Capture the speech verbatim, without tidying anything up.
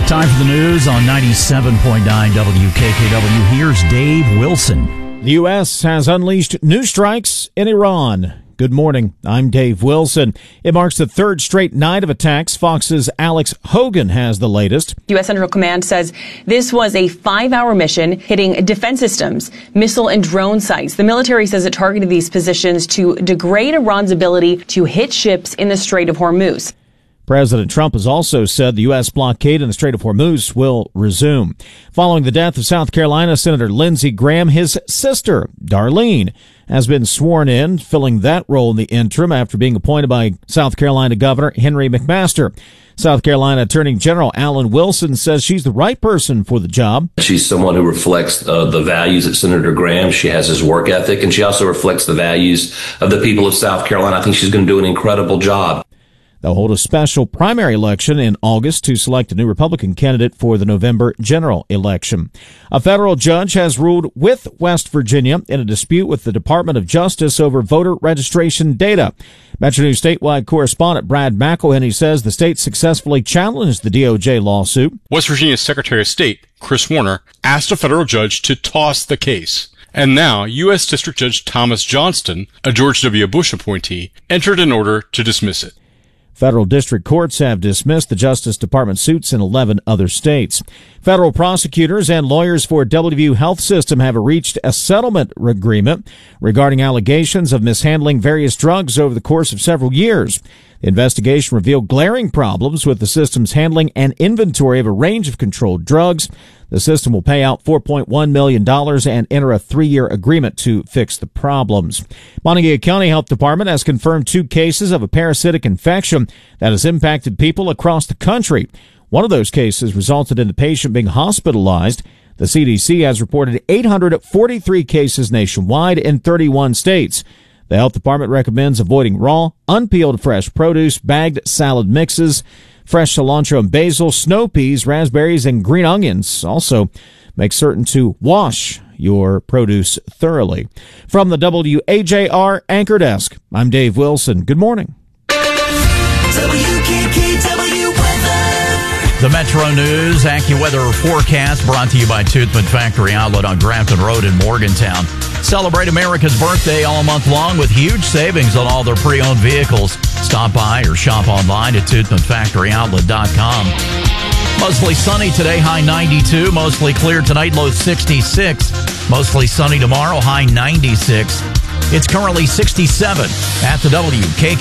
Time for the news on ninety-seven point nine W K K W. Here's Dave Wilson. The U S has unleashed new strikes in Iran. Good morning. I'm Dave Wilson. It marks the third straight night of attacks. Fox's Alex Hogan has the latest. U S Central Command says this was a five-hour mission hitting defense systems, missile and drone sites. The military says it targeted these positions to degrade Iran's ability to hit ships in the Strait of Hormuz. President Trump has also said the U S blockade in the Strait of Hormuz will resume. Following the death of South Carolina Senator Lindsey Graham, his sister, Darlene, has been sworn in, filling that role in the interim after being appointed by South Carolina Governor Henry McMaster. South Carolina Attorney General Alan Wilson says she's the right person for the job. She's someone who reflects uh, the values of Senator Graham. She has his work ethic, and she also reflects the values of the people of South Carolina. I think she's going to do an incredible job. They'll hold a special primary election in August to select a new Republican candidate for the November general election. A federal judge has ruled with West Virginia in a dispute with the Department of Justice over voter registration data. Metro News statewide correspondent Brad McElhenney says the state successfully challenged the D O J lawsuit. West Virginia's Secretary of State, Chris Warner, asked a federal judge to toss the case. And now, U S District Judge Thomas Johnston, a George W. Bush appointee, entered an order to dismiss it. Federal district courts have dismissed the Justice Department suits in eleven other states. Federal prosecutors and lawyers for W V U Health System have reached a settlement agreement regarding allegations of mishandling various drugs over the course of several years. The investigation revealed glaring problems with the system's handling and inventory of a range of controlled drugs. The system will pay out four point one million dollars and enter a three-year agreement to fix the problems. Montague County Health Department has confirmed two cases of a parasitic infection that has impacted people across the country. One of those cases resulted in the patient being hospitalized. The C D C has reported eight hundred forty-three cases nationwide in thirty-one states. The health department recommends avoiding raw, unpeeled fresh produce, bagged salad mixes, fresh cilantro and basil, snow peas, raspberries, and green onions. Also, make certain to wash your produce thoroughly. From the W A J R Anchor Desk, I'm Dave Wilson. Good morning. W K K W weather. The Metro News AccuWeather forecast brought to you by Toothman Factory Outlet on Grafton Road in Morgantown. Celebrate America's birthday all month long with huge savings on all their pre-owned vehicles. Stop by or shop online at toothman factory outlet dot com. Mostly sunny today, high ninety-two. Mostly clear tonight, low sixty-six. Mostly sunny tomorrow, high ninety-six. It's currently sixty-seven at the W K K